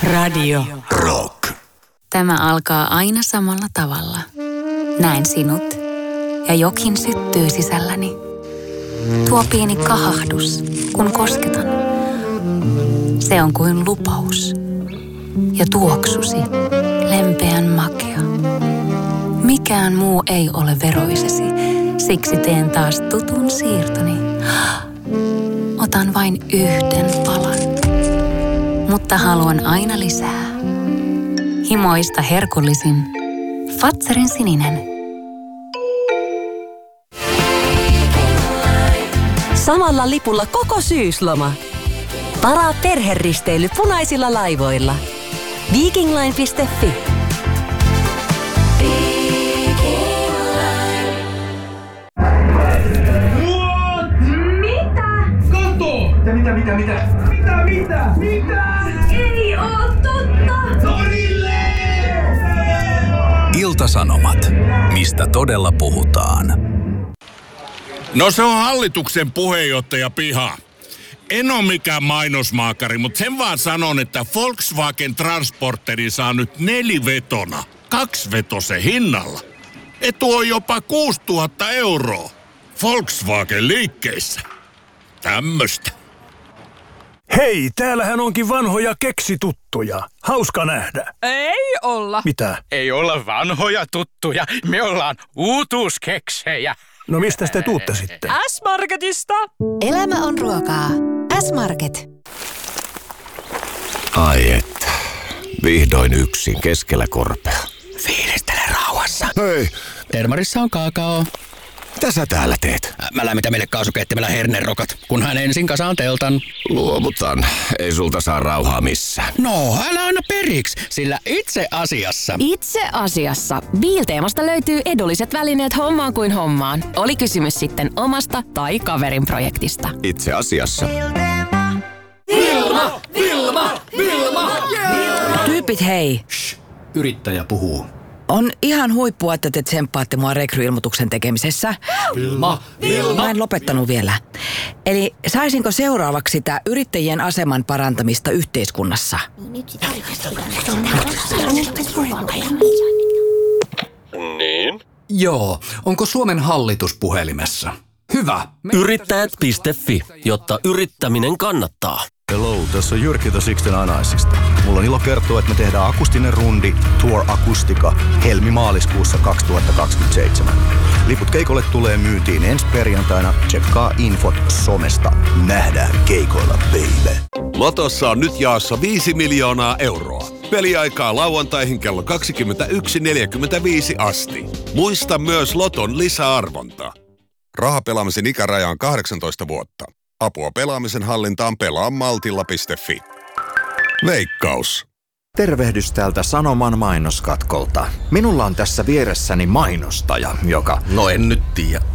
Radio Rock. Tämä alkaa aina samalla tavalla. Näen sinut ja jokin syttyy sisälläni. Tuo pieni kahahdus, kun kosketan. Se on kuin lupaus. Ja tuoksusi, lempeän makea. Mikään muu ei ole veroisesi, siksi teen taas tutun siirtoni. Otan vain yhden palan, mutta haluan aina lisää. Himoista herkullisin Fazerin sininen. Samalla lipulla koko syysloma. Varaa perheristeily punaisilla laivoilla. Vikingline.fi. Mitä? Ei oo totta! Torille! Ilta-Sanomat. Mistä todella puhutaan? No se on hallituksen puheenjohtaja Piha. En ole mikään mainosmaakari, mutta sen vaan sanon, että Volkswagen Transporteri saa nyt 4-vetona 2-vetosen hinnalla. Etu on jopa 6 000 €. Volkswagen liikkeissä. Tämmöstä. Hei, täällähän onkin vanhoja keksituttuja. Hauska nähdä. Ei olla. Mitä? Ei olla vanhoja tuttuja, me ollaan uutuuskeksejä. No mistä te tuutte sitten? S-Marketista. Elämä on ruokaa. S-Market. Ai että. Vihdoin yksin keskellä korpea. Fiilistele rauhassa. Hei, termarissa on kaakao. Mitä sä täällä teet? Mä lämmitän meille kaasukeittimellä hernerokat, kunhan ensin kasaan teltan. Luovutan. Ei sulta saa rauhaa missään. No, älä anna periksi, sillä itse asiassa Biilteemasta löytyy edulliset välineet hommaan kuin hommaan. Oli kysymys sitten omasta tai kaverin projektista. Itse asiassa. Vilma! Tyypit hei. Yrittäjä puhuu. On ihan huippua, että te tsemppaatte mua rekryilmoituksen tekemisessä. Vilma! Mä en lopettanut vielä. Eli saisinko seuraavaksi sitä yrittäjien aseman parantamista yhteiskunnassa? Niin? Joo. Onko Suomen hallitus puhelimessa? Hyvä. Yrittäjät.fi, jotta yrittäminen kannattaa. Hello, tässä on Jyrki The Sixten Anaisista. Mulla on ilo kertoa, että me tehdään akustinen rundi Tour Akustika helmi-maaliskuussa 2027. Liput keikolle tulee myyntiin ensi perjantaina. Tsekkaa infot somesta. Nähdään keikoilla, baby. Lotossa on nyt jaossa 5 miljoonaa €. Peliaikaa lauantaihin kello 21.45 asti. Muista myös Loton lisäarvonta. Rahapelaamisen ikäraja on 18 vuotta. Apua pelaamisen hallintaan pelaamaltilla.fi. Veikkaus. Tervehdys täältä Sanoman mainoskatkolta. Minulla on tässä vieressäni mainostaja, joka... No en nyt tiedä.